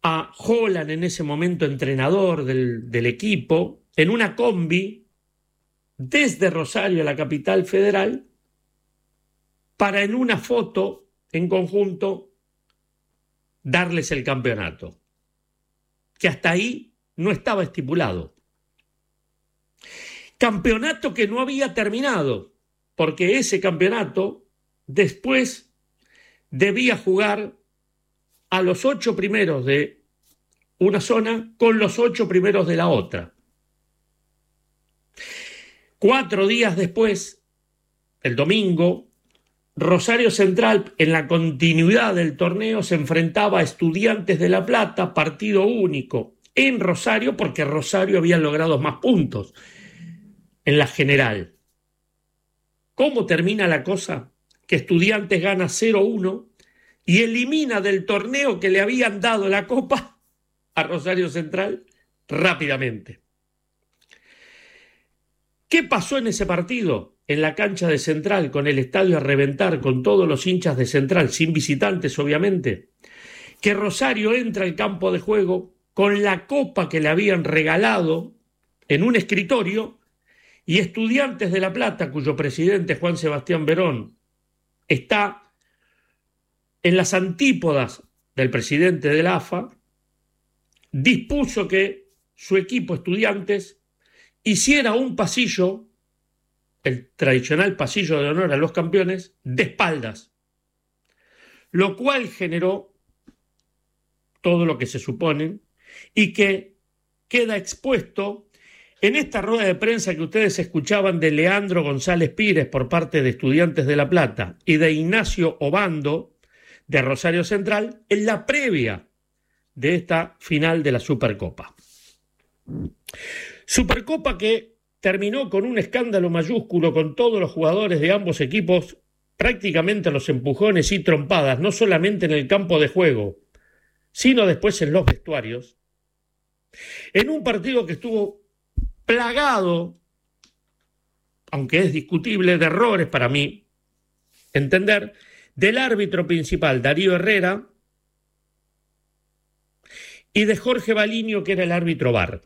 a Holland, en ese momento entrenador del equipo, en una combi desde Rosario a la capital federal para en una foto en conjunto darles el campeonato, que hasta ahí no estaba estipulado. Campeonato que no había terminado, porque ese campeonato después debía jugar a los 8 primeros de una zona con los 8 primeros de la otra. 4 días después, el domingo, Rosario Central, en la continuidad del torneo, se enfrentaba a Estudiantes de La Plata, partido único en Rosario, porque Rosario había logrado más puntos en la general. ¿Cómo termina la cosa? Que Estudiantes gana 0-1 y elimina del torneo que le habían dado la copa a Rosario Central rápidamente. ¿Qué pasó en ese partido? En la cancha de Central, con el estadio a reventar, con todos los hinchas de Central, sin visitantes obviamente, que Rosario entra al campo de juego con la copa que le habían regalado en un escritorio, y Estudiantes de La Plata, cuyo presidente Juan Sebastián Verón está en las antípodas del presidente de la AFA, dispuso que su equipo Estudiantes hiciera un pasillo, el tradicional pasillo de honor a los campeones, de espaldas, lo cual generó todo lo que se supone y que queda expuesto en esta rueda de prensa que ustedes escuchaban de Leandro González Pires por parte de Estudiantes de La Plata y de Ignacio Obando de Rosario Central, en la previa de esta final de la Supercopa. Supercopa que terminó con un escándalo mayúsculo, con todos los jugadores de ambos equipos prácticamente a los empujones y trompadas, no solamente en el campo de juego, sino después en los vestuarios, en un partido que estuvo plagado, aunque es discutible, de errores para mí entender, del árbitro principal, Darío Herrera, y de Jorge Baliño, que era el árbitro VAR.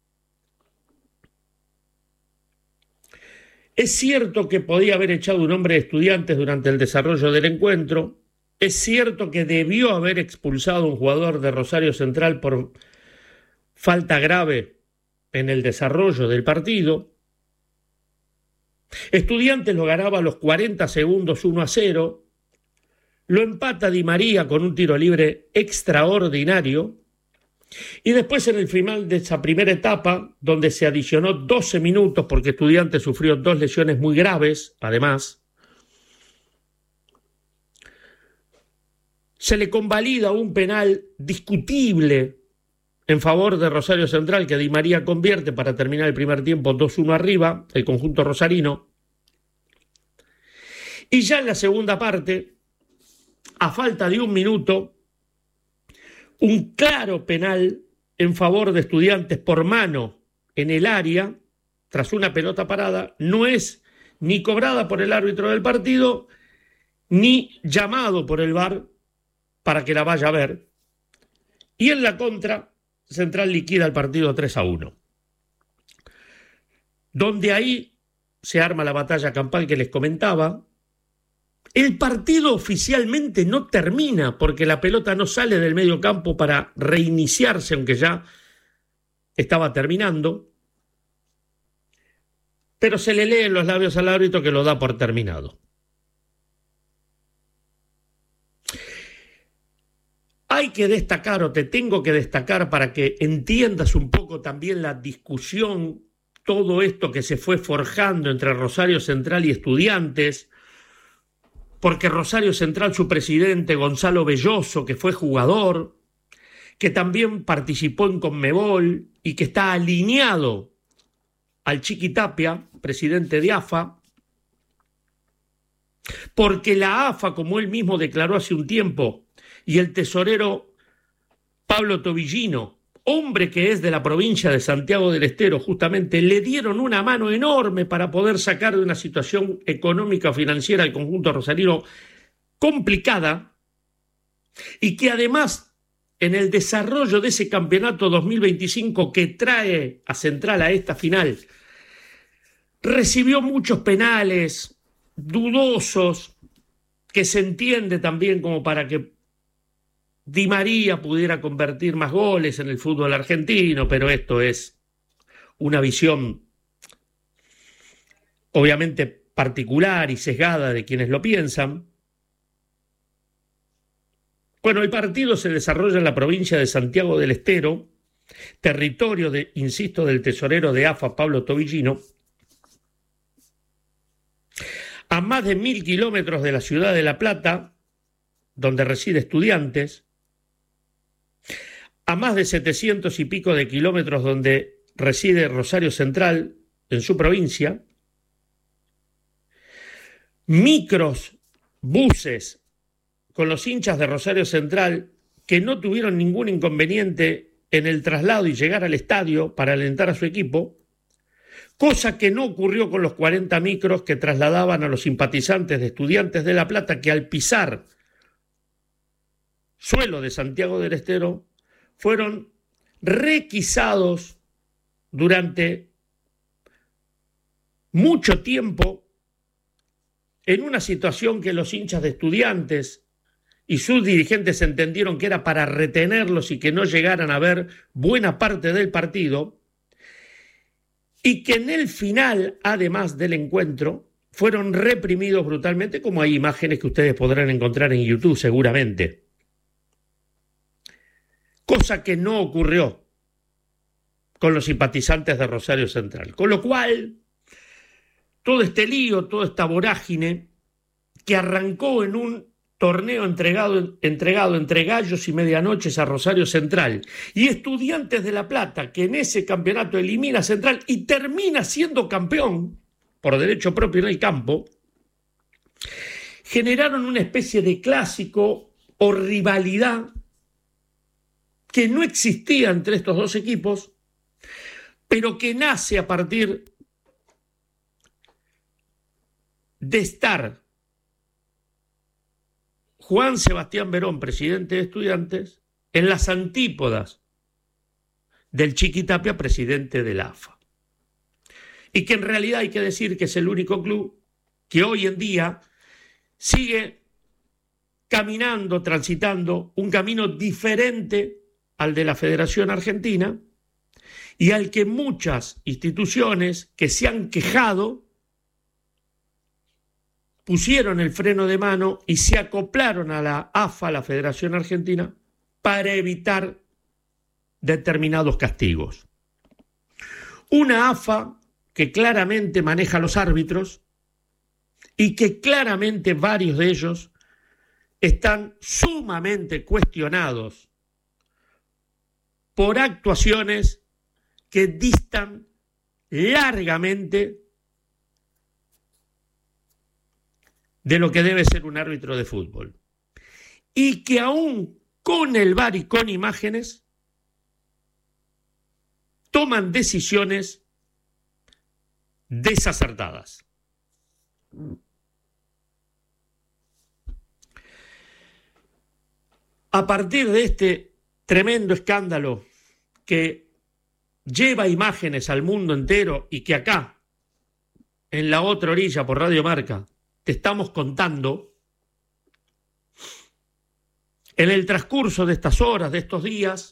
Es cierto que podía haber echado un hombre de Estudiantes durante el desarrollo del encuentro, es cierto que debió haber expulsado a un jugador de Rosario Central por falta grave en el desarrollo del partido. Estudiantes lo ganaba a los 40 segundos 1-0, lo empata Di María con un tiro libre extraordinario, y después en el final de esa primera etapa, donde se adicionó 12 minutos porque Estudiantes sufrió 2 lesiones muy graves, además, se le convalida un penal discutible en favor de Rosario Central, que Di María convierte para terminar el primer tiempo 2-1 arriba, el conjunto rosarino. Y ya en la segunda parte, a falta de 1 minuto, un claro penal en favor de Estudiantes por mano en el área, tras una pelota parada, no es ni cobrada por el árbitro del partido, ni llamado por el VAR para que la vaya a ver. Y en la contra, Central liquida el partido 3-1. Donde ahí se arma la batalla campal que les comentaba. El partido oficialmente no termina porque la pelota no sale del medio campo para reiniciarse, aunque ya estaba terminando. Pero se le lee en los labios al árbitro que lo da por terminado. Hay que destacar, o te tengo que destacar para que entiendas un poco también la discusión, todo esto que se fue forjando entre Rosario Central y Estudiantes, porque Rosario Central, su presidente Gonzalo Belloso, que fue jugador, que también participó en Conmebol y que está alineado al Chiqui Tapia, presidente de AFA, porque la AFA, como él mismo declaró hace un tiempo, y el tesorero Pablo Tobillino, hombre que es de la provincia de Santiago del Estero, justamente, le dieron una mano enorme para poder sacar de una situación económica o financiera al conjunto rosarino complicada, y que además en el desarrollo de ese campeonato 2025 que trae a Central a esta final, recibió muchos penales dudosos, que se entiende también como para que Di María pudiera convertir más goles en el fútbol argentino, pero esto es una visión obviamente particular y sesgada de quienes lo piensan. Bueno, el partido se desarrolla en la provincia de Santiago del Estero, territorio, insisto, del tesorero de AFA, Pablo Tobillino, a más de 1000 kilómetros de la ciudad de La Plata, donde reside Estudiantes, a más de 700 y pico de kilómetros donde reside Rosario Central, en su provincia, micros, buses, con los hinchas de Rosario Central que no tuvieron ningún inconveniente en el traslado y llegar al estadio para alentar a su equipo, cosa que no ocurrió con los 40 micros que trasladaban a los simpatizantes de Estudiantes de La Plata, que al pisar suelo de Santiago del Estero fueron requisados durante mucho tiempo en una situación que los hinchas de Estudiantes y sus dirigentes entendieron que era para retenerlos y que no llegaran a ver buena parte del partido, y que en el final, además del encuentro, fueron reprimidos brutalmente, como hay imágenes que ustedes podrán encontrar en YouTube seguramente. Cosa que no ocurrió con los simpatizantes de Rosario Central. Con lo cual, todo este lío, toda esta vorágine que arrancó en un torneo entregado entre gallos y medianoches a Rosario Central y Estudiantes de La Plata, que en ese campeonato elimina a Central y termina siendo campeón por derecho propio en el campo, generaron una especie de clásico o rivalidad que no existía entre estos dos equipos, pero que nace a partir de estar Juan Sebastián Verón, presidente de Estudiantes, en las antípodas del Chiqui Tapia, presidente de la AFA. Y que en realidad hay que decir que es el único club que hoy en día sigue caminando, transitando un camino diferente al de la Federación Argentina y al que muchas instituciones que se han quejado pusieron el freno de mano y se acoplaron a la AFA, la Federación Argentina, para evitar determinados castigos. Una AFA que claramente maneja a los árbitros y que claramente varios de ellos están sumamente cuestionados por actuaciones que distan largamente de lo que debe ser un árbitro de fútbol. Y que aún con el VAR y con imágenes toman decisiones desacertadas. A partir de este tremendo escándalo que lleva imágenes al mundo entero y que acá, en la otra orilla, por Radio Marca, te estamos contando, en el transcurso de estas horas, de estos días,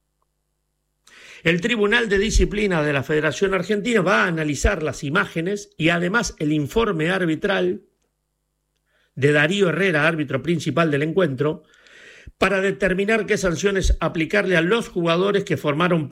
el Tribunal de Disciplina de la Federación Argentina va a analizar las imágenes y además el informe arbitral de Darío Herrera, árbitro principal del encuentro, para determinar qué sanciones aplicarle a los jugadores que formaron parte